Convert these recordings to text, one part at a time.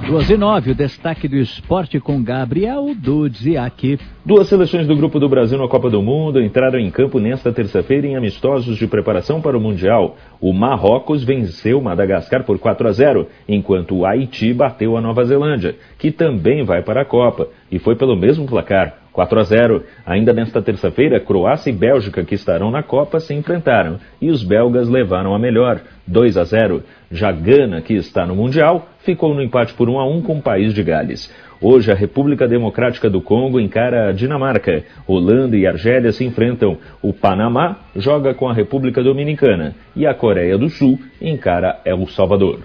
2:09, o destaque do esporte com Gabriel Dudziak. Duas seleções do Grupo do Brasil na Copa do Mundo entraram em campo nesta terça-feira em amistosos de preparação para o Mundial. O Marrocos venceu Madagascar por 4-0, enquanto o Haiti bateu a Nova Zelândia, que também vai para a Copa, e foi pelo mesmo placar, 4-0. Ainda nesta terça-feira, Croácia e Bélgica, que estarão na Copa, se enfrentaram, e os belgas levaram a melhor, 2-0. Já Gana, que está no Mundial, ficou no empate por 1-1 com o país de Gales. Hoje, a República Democrática do Congo encara a Dinamarca. Holanda e Argélia se enfrentam. O Panamá joga com a República Dominicana. E a Coreia do Sul encara El Salvador.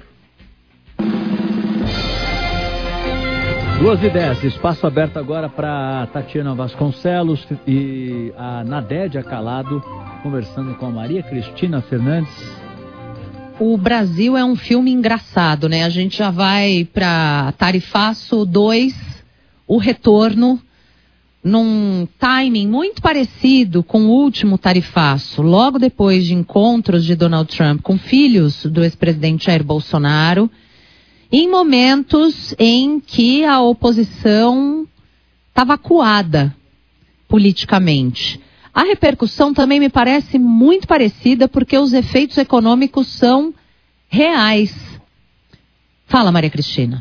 2:10, espaço aberto agora para Tatiana Vasconcelos e a Nadédia Calado, conversando com a Maria Cristina Fernandes. O Brasil é um filme engraçado, né? A gente já vai para Tarifaço 2, O Retorno, num timing muito parecido com o último Tarifaço, logo depois de encontros de Donald Trump com filhos do ex-presidente Jair Bolsonaro, em momentos em que a oposição estava acuada politicamente. A repercussão também me parece muito parecida porque os efeitos econômicos são reais. Fala, Maria Cristina.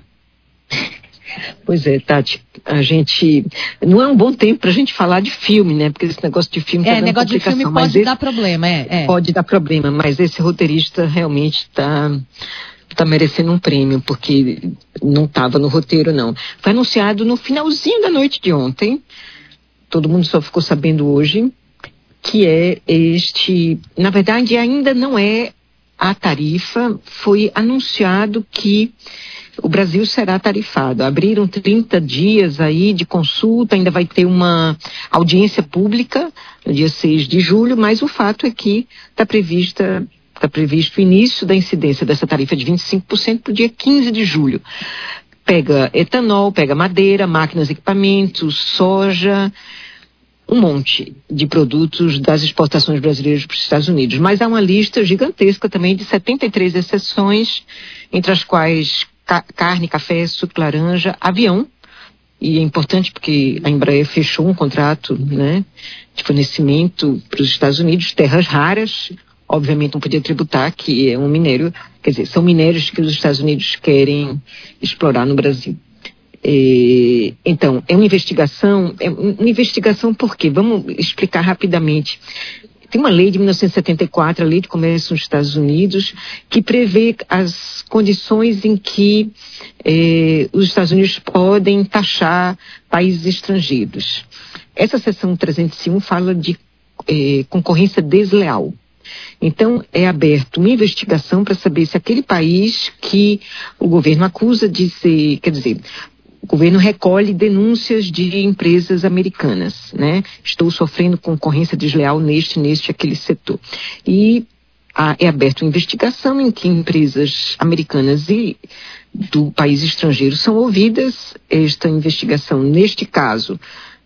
Pois é, Tati, a gente... Não é um bom tempo pra gente falar de filme, né? Porque esse negócio de filme tá dando negócio de filme pode dar problema, Pode dar problema, mas esse roteirista realmente tá merecendo um prêmio, porque não estava no roteiro, não. Foi anunciado no finalzinho da noite de ontem, todo mundo só ficou sabendo hoje, que é na verdade ainda não é a tarifa, foi anunciado que o Brasil será tarifado. Abriram 30 dias aí de consulta, ainda vai ter uma audiência pública no dia 6 de julho, mas o fato é que está previsto o início da incidência dessa tarifa de 25% para o dia 15 de julho. Pega etanol, pega madeira, máquinas, equipamentos, soja, um monte de produtos das exportações brasileiras para os Estados Unidos. Mas há uma lista gigantesca também de 73 exceções, entre as quais carne, café, suco, laranja, avião. E é importante porque a Embraer fechou um contrato, né, de fornecimento para os Estados Unidos, terras raras. Obviamente não podia tributar, que é um minério, quer dizer, são minérios que os Estados Unidos querem explorar no Brasil. Então, é uma investigação por quê? Vamos explicar rapidamente. Tem uma lei de 1974, a Lei de Comércio nos Estados Unidos, que prevê as condições em que os Estados Unidos podem taxar países estrangeiros. Essa seção 301 fala de concorrência desleal. Então, é aberta uma investigação para saber se aquele país que o governo acusa de ser, quer dizer, o governo recolhe denúncias de empresas americanas, né? Estou sofrendo concorrência desleal aquele setor. E é aberta uma investigação em que empresas americanas e do país estrangeiro são ouvidas. Esta investigação, neste caso,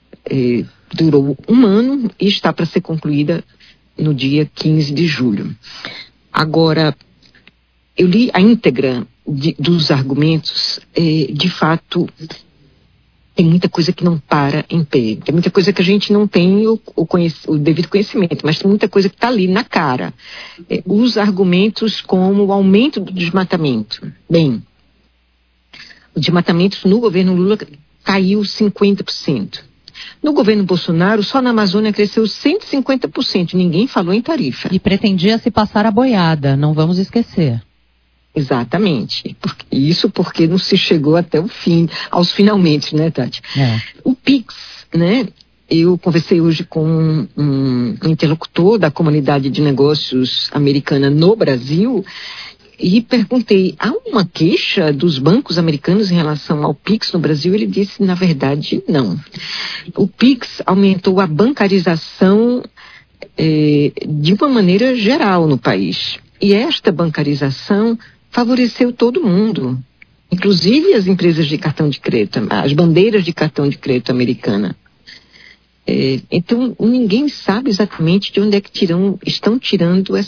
durou 1 ano e está para ser concluída no dia 15 de julho. Agora, eu li a íntegra dos argumentos, de fato, tem muita coisa que não para em pé. Tem muita coisa que a gente não tem o devido conhecimento, mas tem muita coisa que está ali na cara. Os argumentos como o aumento do desmatamento. Bem, o desmatamento no governo Lula caiu 50%. No governo Bolsonaro, só na Amazônia cresceu 150%. Ninguém falou em tarifa. E pretendia se passar a boiada, não vamos esquecer. Exatamente. Isso porque não se chegou até o fim, aos finalmente, né, Tati? O PIX, né? Eu conversei hoje com um interlocutor da comunidade de negócios americana no Brasil e perguntei, há uma queixa dos bancos americanos em relação ao PIX no Brasil? Ele disse, na verdade, não. O PIX aumentou a bancarização de uma maneira geral no país. E esta bancarização favoreceu todo mundo, inclusive as empresas de cartão de crédito, as bandeiras de cartão de crédito americana. Então, ninguém sabe exatamente de onde é que estão tirando